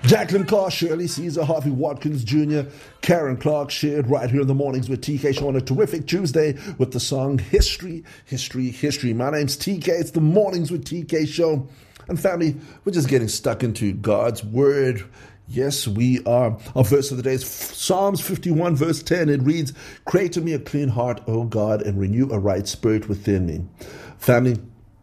Jacqueline Carr, Shirley Caesar, Harvey Watkins Jr., Karen Clark shared right here in the mornings with TK Show on a terrific Tuesday with the song History, History, History. My name's TK. It's the Mornings with TK Show. And family, we're just getting stuck into God's Word. Yes, we are. Our verse of the day is Psalms 51, verse 10. It reads, "Create in me a clean heart, O God, and renew a right spirit within me." Family,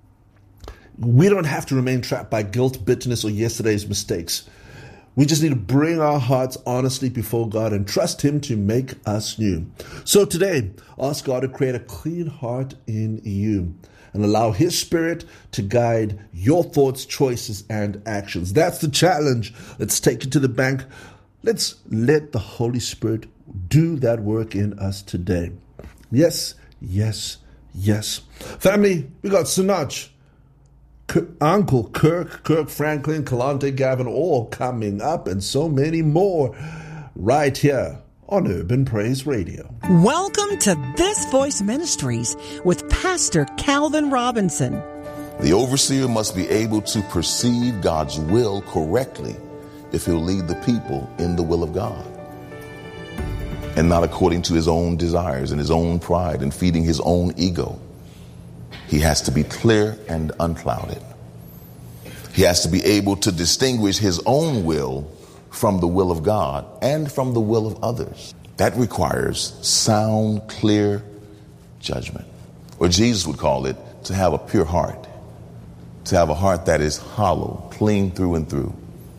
we don't have to remain trapped by guilt, bitterness, or yesterday's mistakes. We just need to bring our hearts honestly before God and trust Him to make us new. So today, ask God to create a clean heart in you and allow His Spirit to guide your thoughts, choices, and actions. That's the challenge. Let's take it to the bank. Let's let the Holy Spirit do that work in us today. Yes, yes, yes. Family, we got Sinach, Uncle Kirk Franklin, Kalante Gavin, all coming up, and so many more right here on Urban Praise Radio. Welcome to This Voice Ministries with Pastor Calvin Robinson. The overseer must be able to perceive God's will correctly if he'll lead the people in the will of God, and not according to his own desires and his own pride and feeding his own ego. He has to be clear and unclouded. He has to be able to distinguish his own will from the will of God and from the will of others. That requires sound, clear judgment. Or Jesus would call it to have a pure heart, to have a heart that is hollow, clean through and through.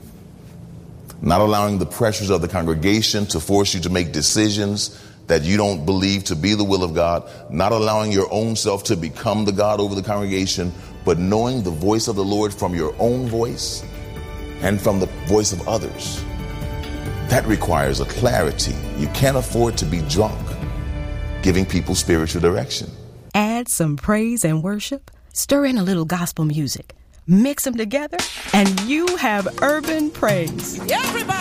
Not allowing the pressures of the congregation to force you to make decisions that you don't believe to be the will of God, not allowing your own self to become the God over the congregation, but knowing the voice of the Lord from your own voice and from the voice of others. That requires a clarity. You can't afford to be drunk giving people spiritual direction. Add some praise and worship, stir in a little gospel music, mix them together, and you have urban praise. Everybody!